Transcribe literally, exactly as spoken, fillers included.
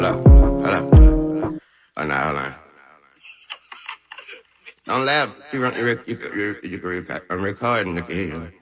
Hold up, hold up. Oh, no, hold on. Don't laugh. You, run, you, you, you, you, you can record. I'm recording. Look at you.